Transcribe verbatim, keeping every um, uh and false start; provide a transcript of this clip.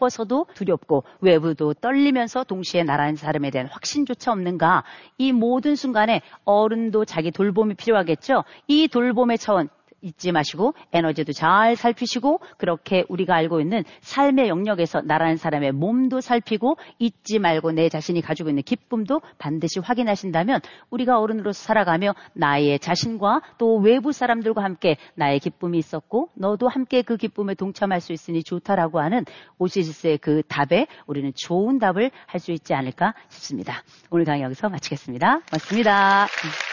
기뻐서도 두렵고 외부도 떨리면서 동시에 나라는 사람에 대한 확신조차 없는가? 이 모든 순간에 어른도 자기 돌봄이 필요하겠죠? 이 돌봄의 차원 잊지 마시고 에너지도 잘 살피시고 그렇게 우리가 알고 있는 삶의 영역에서 나라는 사람의 몸도 살피고 잊지 말고 내 자신이 가지고 있는 기쁨도 반드시 확인하신다면 우리가 어른으로서 살아가며 나의 자신과 또 외부 사람들과 함께 나의 기쁨이 있었고 너도 함께 그 기쁨에 동참할 수 있으니 좋다라고 하는 오시리스의 그 답에 우리는 좋은 답을 할 수 있지 않을까 싶습니다. 오늘 강의 여기서 마치겠습니다. 고맙습니다.